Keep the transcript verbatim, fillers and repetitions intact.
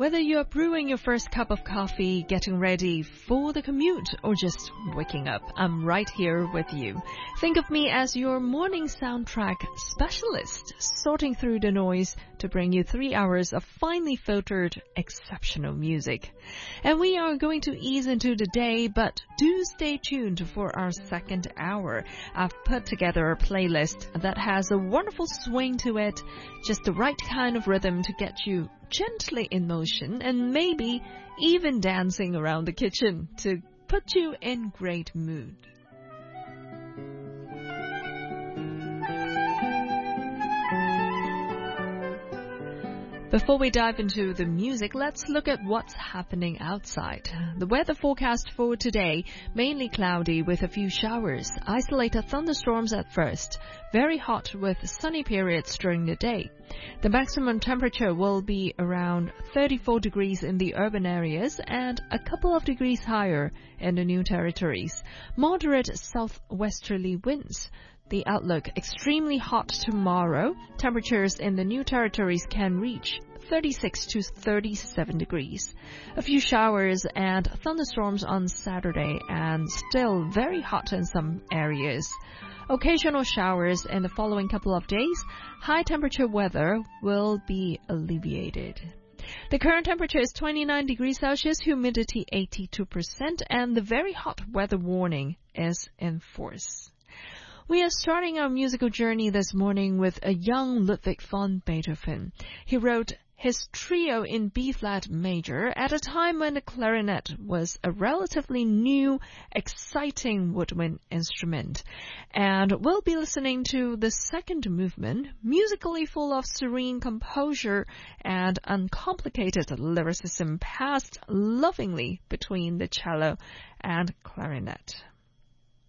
Whether you're brewing your first cup of coffee, getting ready for the commute, or just waking up, I'm right here with you. Think of me as your morning soundtrack specialist, sorting through the noise to bring you three hours of finely filtered, exceptional music. And we are going to ease into the day, but do stay tuned for our second hour. I've put together a playlist that has a wonderful swing to it, just the right kind of rhythm to get you gently in motion and maybe even dancing around the kitchen to put you in great mood. Before we dive into the music, let's look at what's happening outside. The weather forecast for today, mainly cloudy with a few showers, isolated thunderstorms at first, very hot with sunny periods during the day. The maximum temperature will be around thirty-four degrees in the urban areas and a couple of degrees higher in the New Territories. Moderate southwesterly winds. The outlook, extremely hot tomorrow. Temperatures in the New Territories can reach thirty-six to thirty-seven degrees. A few showers and thunderstorms on Saturday and still very hot in some areas. Occasional showers in the following couple of days. High temperature weather will be alleviated. The current temperature is twenty-nine degrees Celsius, humidity eighty-two percent, and the very hot weather warning is in force. We are starting our musical journey this morning with a young Ludwig van Beethoven. He wrote his trio in B-flat major at a time when the clarinet was a relatively new, exciting woodwind instrument. And we'll be listening to the second movement, musically full of serene composure and uncomplicated lyricism passed lovingly between the cello and clarinet.